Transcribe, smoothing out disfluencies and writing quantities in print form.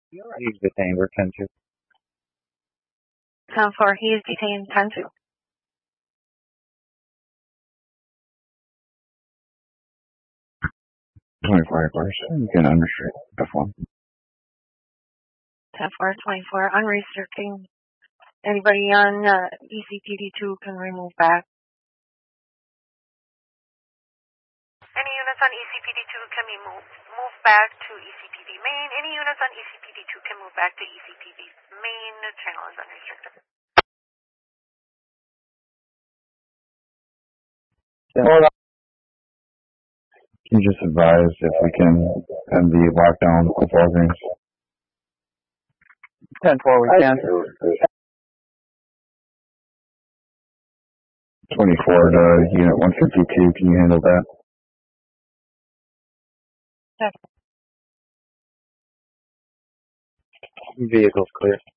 He's detained. We're 10-2. 10-4, he is detained 10-2. 24 hours. You can unrestrict F1. 10-4, 24, unrestricting. Anybody on ECPD2 can remove back. Any units on ECPD2 can be moved back to ECPD main. Any units on ECPD2 can move back to ECPD main. The channel is unrestricted. Hold on. Can you just advise if we can end the lockdown of Walgreens? 10-4, we can. 24 to Unit 152. Can you handle that? Yes. Vehicle's clear.